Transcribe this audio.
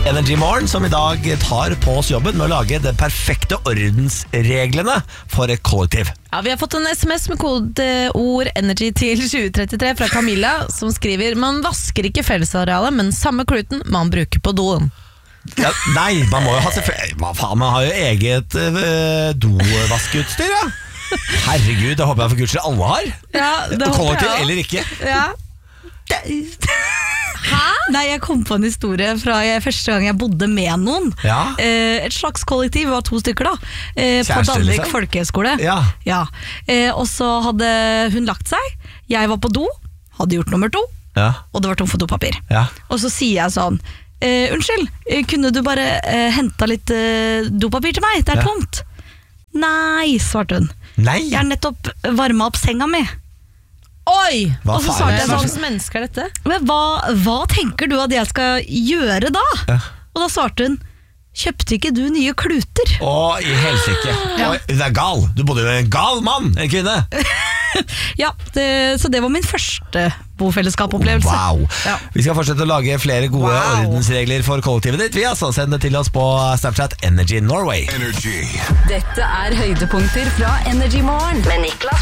Energy Morgen, som i dag tar på oss jobben med å lage de perfekte ordensreglene for et kollektiv. Ja, vi har fått en SMS med kodeord Energy til 2033 fra Camilla, som skriver: man vasker ikke fellesarealet, men samme kluten man bruker på doen. Ja, nei, man må jo ha hva faen, man har jo eget dovaskeutstyr, ja. Herregud, det håper jeg for Guds skyld alle har. Ja, det kollektiv eller ikke. Ja. Hæ? Nei, jeg kom på en historie fra første gang jeg bodde med noen. Ja. Et slags kollektiv, vi var 2 stykker da, på Kjæreste, Danvik liksom? Folkehøgskole. Ja. Og så hadde hun lagt seg. Jeg var på do, hadde gjort nummer 2, og det var tomt for dopapir. Ja. Og så sier jeg sånn: unnskyld, kunne du bare hente litt dopapir til meg? Det er tomt. Nei, svarte hun. Nei. Jeg har nettopp varmet opp senga mi. Oi! Hva Og så faen? svarte jeg sånn: hva slags menneske er dette? Men hva tenker du at jeg skal gjøre da? Ja. Og da svarte hun: kjøpte ikke du nye kluter? Å, i helsike. Ja. Hun er gal. Du bodde jo med en gal mann, en kvinne. Ja, så det var min første bofellesskapopplevelse. Wow. Ja. Vi skal fortsette å lage flere gode ordensregler for kollektivet ditt. Send det til oss på Snapchat Energy Norway. Dette er høydepunkter fra Energy Morgen med Niklas